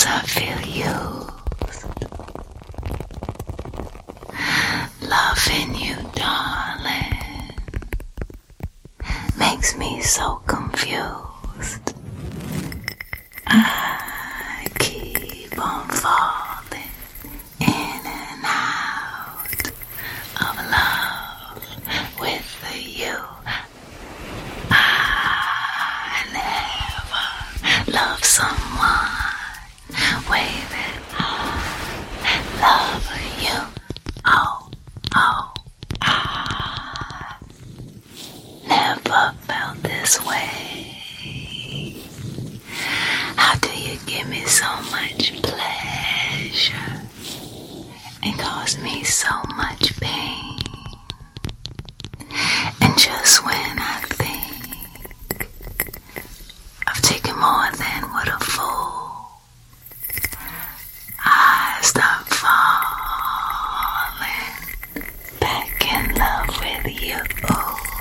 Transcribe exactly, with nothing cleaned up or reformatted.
I feel used. Loving you, darling, makes me so confused. I keep on falling in and out of love with you. I never loved someone way that I love you. Oh, oh, I never felt this way. How do you give me so much pleasure and cause me so much pain? And just when I think I've taken more than what a fool, I start falling back in love with you.